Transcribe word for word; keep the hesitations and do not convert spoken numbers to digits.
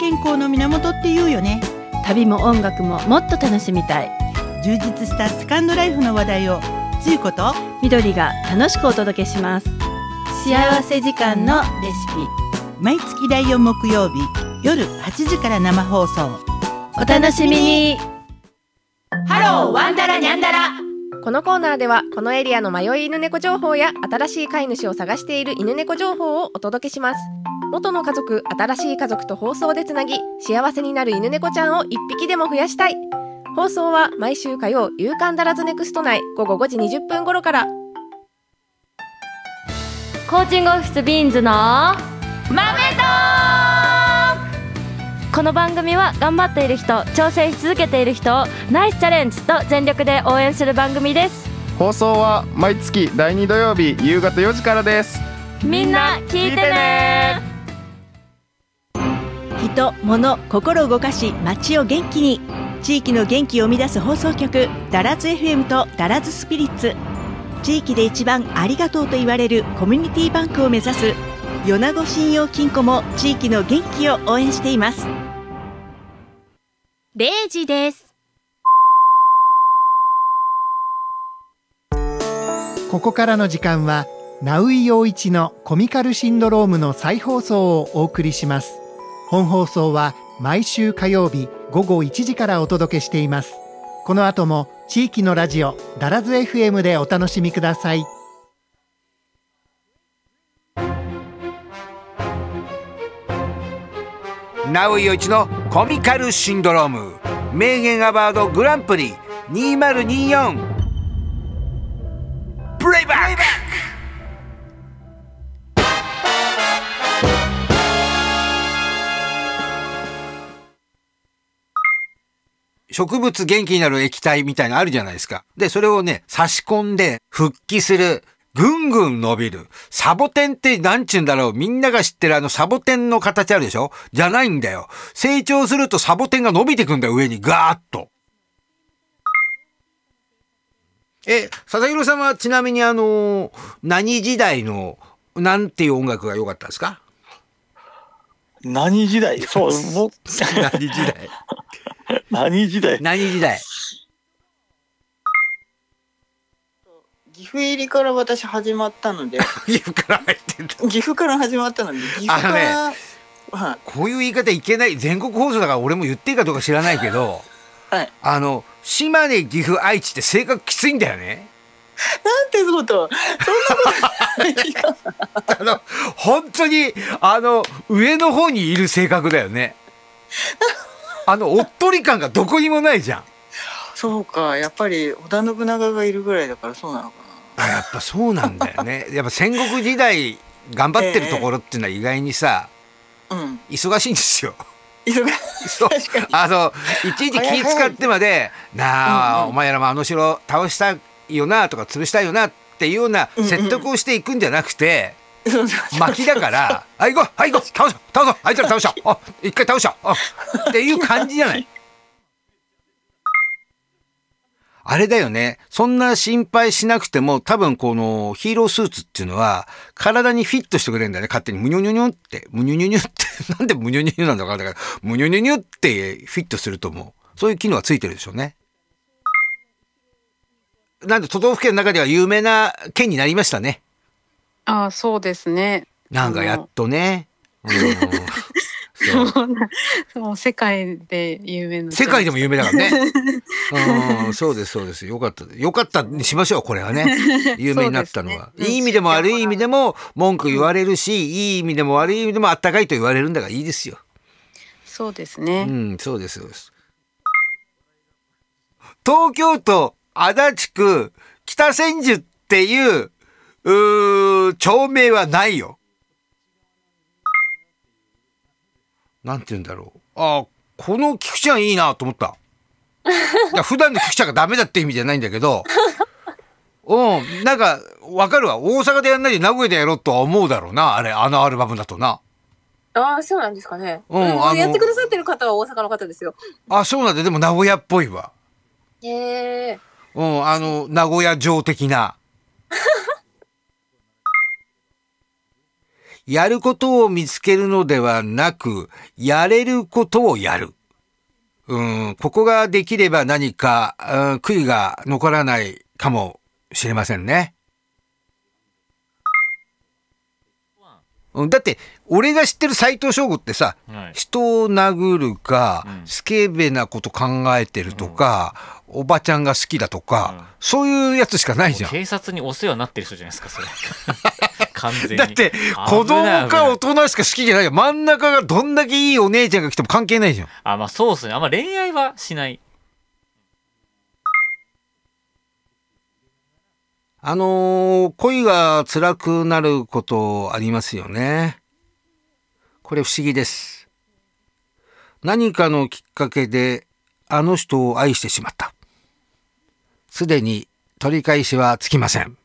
健康の源って言うよね。 旅も音楽ももっと楽しみたい。 充実したセカンドライフの話題をつゆこと緑が楽しくお届けします。幸せ時間のレシピ、 毎月だいよん木曜日夜はちじから生放送。 お楽しみに。 ハローワンダラニャンダラ。 このコーナーではこのエリアの迷い犬猫情報や新しい飼い主を探している犬猫情報をお届けします。元の家族、新しい家族と放送でつなぎ、幸せになる犬猫ちゃんを一匹でも増やしたい。放送は毎週火曜、夕刊ダラズネクスト内午後ごじにじゅっぷん頃から。 コーチングオフィスビーンズの豆とこの番組は頑張っている人、挑戦し続けている人をナイスチャレンジと全力で応援する番組です。 放送は毎月だいに土曜日夕方よじからです。 みんな聞いてね。 人、物、心を動かし街を元気に、地域の元気を生み出す放送局ダラズ エフエム とダラズスピリッツ。地域で一番ありがとうと言われるコミュニティバンクを目指す米子信用金庫も地域の元気を応援しています。 れいじです。 ここからの時間は直井陽一のコミカルシンドロームの再放送をお送りします。本放送は毎週火曜日ごごいちじからお届けしています。この後も地域のラジオダラズ エフエム でお楽しみください。 直井陽一のコミカルシンドローム名言アワードグランプリにせんにじゅうよんプレイバック。植物元気になる液体みたいなのあるじゃないですか。で、それをね、差し込んで復帰する。ぐんぐん伸びる。サボテンってなんちゅうんだろう。みんなが知ってるあのサボテンの形あるでしょ？じゃないんだよ。成長するとサボテンが伸びてくんだよ、上にガーッと。え、佐々弘さんはちなみにあの、何時代の、なんていう音楽が良かったですか？ 何時代？そう、もう。 何時代何時代何時代岐阜入りから私始まったので岐阜から入ってんだ。 岐阜から始まったので岐阜から、ね、 はい、こういう言い方いけない。全国放送だから俺も言っていいかどうか知らないけど、はい、あの島根岐阜愛知って性格きついんだよね。 なんてことそんなことあの本当にあの上の方にいる性格だよね。あのおっとり感がどこにもないじゃん。 そうか、やっぱり織田信長がいるぐらいだからそうなのかな。 あ、やっぱそうなんだよね。やっぱ戦国時代頑張ってるところっていうのは意外にさ、えーうん、忙しいんですよ。 忙しい。 そうあのいちいち気使ってまでなあ、うんうん、お前らもあの城倒したいよなとか潰したいよなっていうような説得をしていくんじゃなくて、うんうん、巻きだからはい行こうはい行こう倒そう倒そうあいつら倒しちゃおう一回倒しちゃおうっていう感じじゃない。あれだよね。そんな心配しなくても多分このヒーロースーツっていうのは体にフィットしてくれるんだよね。勝手にムニュニュニュってムニュニュニュってなんでムニュニュニュなんだかだからムニュニュニュってフィットすると思う。そういう機能がついてるでしょうね。なんで都道府県の中では有名な県になりましたね。 ああ、そうですね。 なんかやっとね。うんそうもう世界で有名な世界でも有名だからね。うん、そうですそうです。よかったよかったにしましょう。これはね有名になったのは、ね、いい意味でも悪い意味でも文句言われるし、うん、いい意味でも悪い意味でもあったかいと言われるんだからいいですよ。 そうですね。 うん、そうですそうです。東京都足立区北千住っていう、うー町名はないよ。なんて言うんだろう。あ、この菊ちゃんいいなと思った。いや普段の菊ちゃんがダメだって意味じゃないんだけど、うん、なんかわかるわ。大阪でやんないで名古屋でやろうとは思うだろうな。あれ、あのアルバムだとな。 ああ、そうなんですかね。 うん、 うん、あのやってくださってる方は大阪の方ですよ。 あ、そうなんで、でも名古屋っぽいわ。 へえ。 うん、あの名古屋城的な。 やることを見つけるのではなく、やれることをやる。うん、ここができれば何か、うん、悔いが残らないかもしれませんね。だって俺が知ってる斉藤将吾ってさ、はい、人を殴るか、うん、スケベなこと考えてるとか、うん、おばちゃんが好きだとか、うん、そういうやつしかないじゃん。 警察にお世話になってる人じゃないですかそれ完全に。 だって子供か大人しか好きじゃないよ。真ん中がどんだけいいお姉ちゃんが来ても関係ないじゃん。 あ、まあそうですね。あんま恋愛はしない。 あのー、恋が辛くなることありますよね。これ不思議です。何かのきっかけであの人を愛してしまった。すでに取り返しはつきません。